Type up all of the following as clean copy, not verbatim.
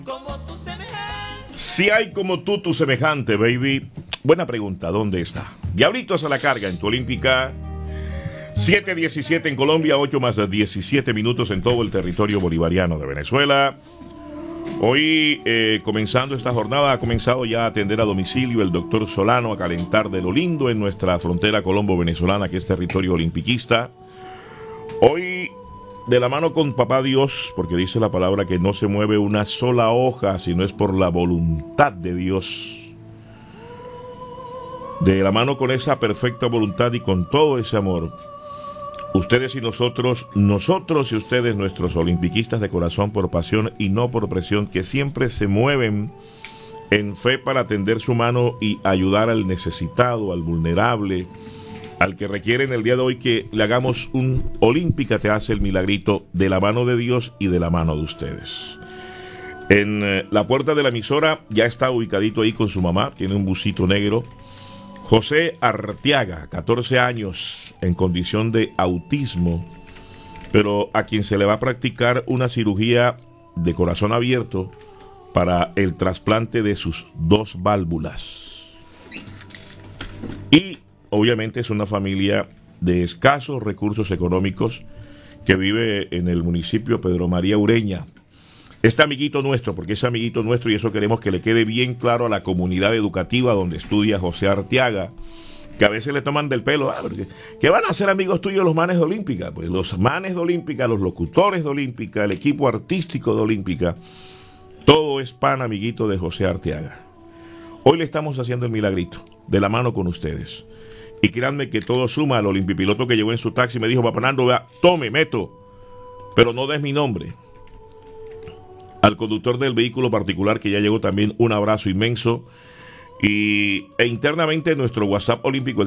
Si hay como tú, tu semejante, baby. Buena pregunta, ¿dónde está? Diablitos a la carga en tu Olímpica. 7:17 en Colombia, 8 más 17 minutos en todo el territorio bolivariano de Venezuela. Hoy, comenzando esta jornada, ha comenzado ya a atender a domicilio el doctor Solano, a calentar de lo lindo en nuestra frontera colombo-venezolana, que es territorio olimpiquista. Hoy, de la mano con Papá Dios, porque dice la palabra que no se mueve una sola hoja si no es por la voluntad de Dios. De la mano con esa perfecta voluntad y con todo ese amor, ustedes y nosotros y ustedes, nuestros olimpiquistas de corazón por pasión y no por presión, que siempre se mueven en fe para tender su mano y ayudar al necesitado, al vulnerable, al que requiere en el día de hoy que le hagamos un Olímpica te hace el milagrito de la mano de Dios y de la mano de ustedes. En la puerta de la emisora ya está ubicadito ahí con su mamá, tiene un busito negro. José Arteaga, 14 años, en condición de autismo, pero a quien se le va a practicar una cirugía de corazón abierto para el trasplante de sus 2 válvulas. Y obviamente es una familia de escasos recursos económicos que vive en el municipio Pedro María Ureña. Este amiguito nuestro, porque es amiguito nuestro y eso queremos que le quede bien claro a la comunidad educativa donde estudia José Arteaga, que a veces le toman del pelo. ¿Qué van a hacer amigos tuyos los manes de Olímpica? Pues los manes de Olímpica, los locutores de Olímpica, el equipo artístico de Olímpica, todo es pan amiguito de José Arteaga. Hoy le estamos haciendo el milagrito, de la mano con ustedes. Y créanme que todo suma. Al olimpipiloto que llegó en su taxi me dijo: Papá Nando, vea, tome, meto, pero no des mi nombre. Al conductor del vehículo particular que ya llegó también un abrazo inmenso. E internamente nuestro WhatsApp olímpico, el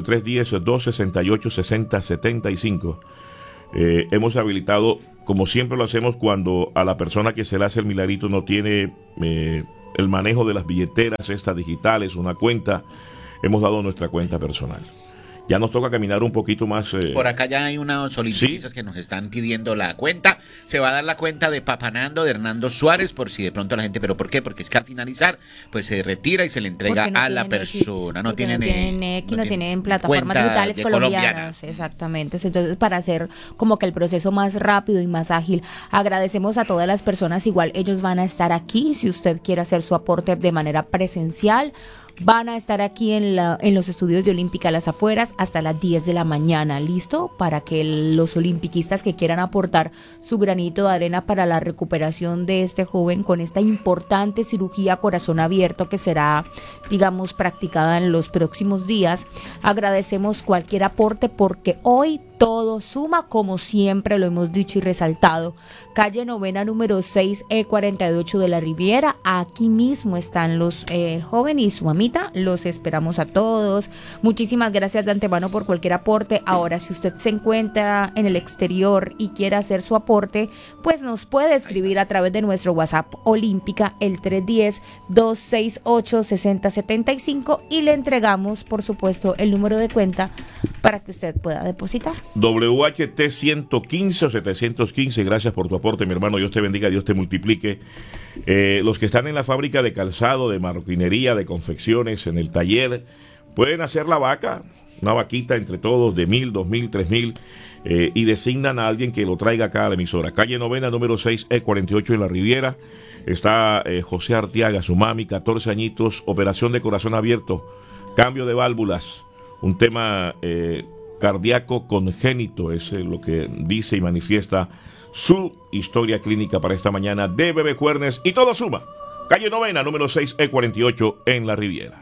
310-268-6075. Hemos habilitado, como siempre lo hacemos cuando a la persona que se le hace el milagrito no tiene el manejo de las billeteras estas digitales, una cuenta, hemos dado nuestra cuenta personal. Ya nos toca caminar un poquito más. Por acá ya hay unos olimpistas que nos están pidiendo la cuenta. Se va a dar la cuenta de Papá Nando, de Hernando Suárez, por si de pronto la gente, ¿pero por qué? Porque es que al finalizar, pues se retira y se le entrega a la persona. No tienen plataformas digitales colombianas. Exactamente. Entonces, para hacer como que el proceso más rápido y más ágil, agradecemos a todas las personas. Igual ellos van a estar aquí. Si usted quiere hacer su aporte de manera presencial, van a estar aquí en los estudios de Olímpica Las Afueras hasta las 10 de la mañana, ¿listo? Para que los olimpiquistas que quieran aportar su granito de arena para la recuperación de este joven con esta importante cirugía corazón abierto que será, digamos, practicada en los próximos días. Agradecemos cualquier aporte porque hoy todo suma, como siempre lo hemos dicho y resaltado. Calle Novena número 6, E48 de la Riviera. Aquí mismo están los joven y su mamita. Los esperamos a todos. Muchísimas gracias de antemano por cualquier aporte. Ahora, si usted se encuentra en el exterior y quiere hacer su aporte, pues nos puede escribir a través de nuestro WhatsApp Olímpica, el 310-268-6075, y le entregamos, por supuesto, el número de cuenta para que usted pueda depositar. WHT 115 o 715, gracias por tu aporte, mi hermano. Dios te bendiga, Dios te multiplique. Los que están en la fábrica de calzado, de marroquinería, de confecciones, en el taller, pueden hacer la vaca, una vaquita entre todos de 1,000, 2,000, 3,000, y designan a alguien que lo traiga acá a la emisora. Calle Novena, número 6, E48 en la Riviera. Está José Arteaga, su mami, 14 añitos, operación de corazón abierto, cambio de válvulas, un tema cardíaco congénito, es lo que dice y manifiesta su historia clínica para esta mañana de Bebé Juernes, y todo suma. Calle Novena, número 6, E48 en la Riviera.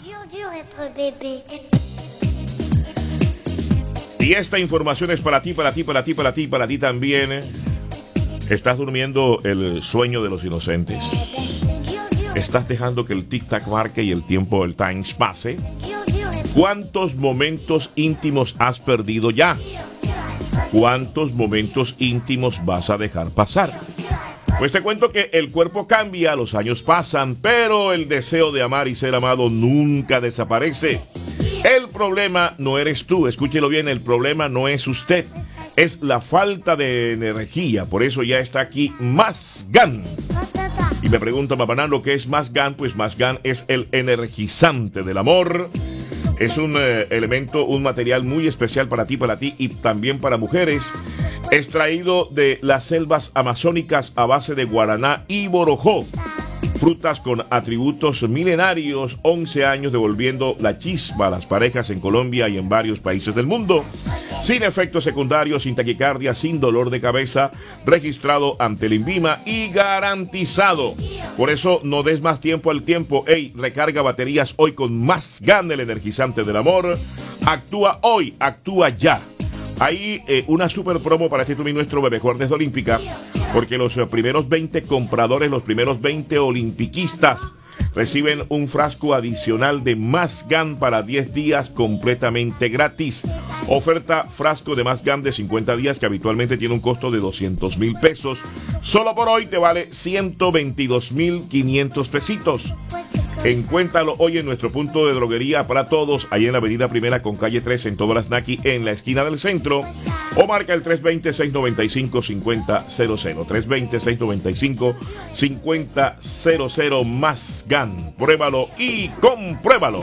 Y esta información es para ti, para ti, para ti, para ti, para ti también. Estás durmiendo el sueño de los inocentes. Estás dejando que el tic-tac marque y el tiempo, el times pase. ¿Cuántos momentos íntimos has perdido ya? ¿Cuántos momentos íntimos vas a dejar pasar? Pues te cuento que el cuerpo cambia, los años pasan, pero el deseo de amar y ser amado nunca desaparece. El problema no eres tú, escúchelo bien, el problema no es usted, es la falta de energía. Por eso ya está aquí Más Gan. Y me pregunta Papanando, ¿qué es Masgan? Pues Masgan es el energizante del amor. Es un elemento, un material muy especial para ti y también para mujeres. Extraído de las selvas amazónicas a base de guaraná y borojó. Frutas con atributos milenarios, 11 años devolviendo la chispa a las parejas en Colombia y en varios países del mundo. Sin efectos secundarios, sin taquicardia, sin dolor de cabeza, registrado ante el INVIMA y garantizado. Por eso no des más tiempo al tiempo. Ey, recarga baterías hoy con Masgan, el energizante del amor. Actúa hoy, actúa ya. Hay una super promo para este y nuestro Bebé Juernes de Olímpica, porque los primeros 20 compradores, los primeros 20 olimpiquistas reciben un frasco adicional de Masgan para 10 días completamente gratis. Oferta frasco de Masgan de 50 días que habitualmente tiene un costo de 200,000 pesos. Solo por hoy te vale 122,500 pesitos. Encuéntralo hoy en nuestro punto de droguería para todos, ahí en la avenida Primera con calle 3 en Todas las Naki, en la esquina del centro, o marca el 320-695-5000, 320-695-5000. Masgan, pruébalo y compruébalo.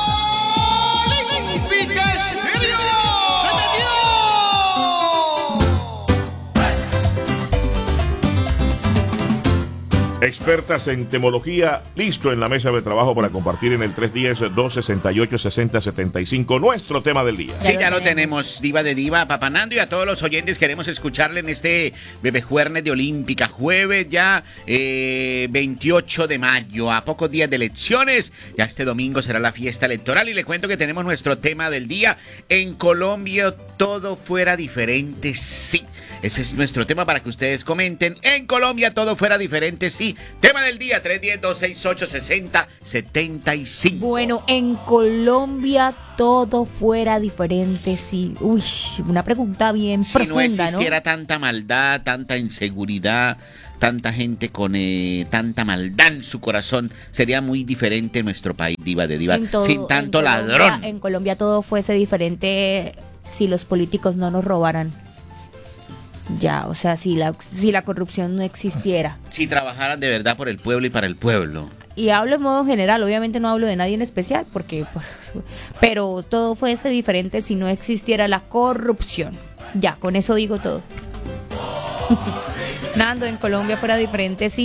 Expertas en temología, listo en la mesa de trabajo para compartir en el 310-268-6075 nuestro tema del día. Sí, ya lo tenemos, Diva de Diva, Papanando, y a todos los oyentes queremos escucharle en este Bebé Juernes de Olímpica, jueves ya 28 de mayo, a pocos días de elecciones. Ya este domingo será la fiesta electoral y le cuento que tenemos nuestro tema del día. En Colombia todo fuera diferente, sí. Ese es nuestro tema para que ustedes comenten. En Colombia todo fuera diferente, sí. Tema del día, 310-268-6075. Bueno, en Colombia todo fuera diferente, sí. Uy, una pregunta bien profunda, ¿no? Si no existiera tanta maldad, tanta inseguridad, tanta gente con tanta maldad en su corazón, sería muy diferente nuestro país, Diva de Diva, sin tanto ladrón. En Colombia todo fuese diferente si los políticos no nos robaran. Ya, o sea, si la corrupción no existiera. Si trabajaran de verdad por el pueblo y para el pueblo. Y hablo en modo general, obviamente no hablo de nadie en especial, pero todo fuese diferente si no existiera la corrupción. Ya, con eso digo todo. Nando, en Colombia fuera diferente, sí.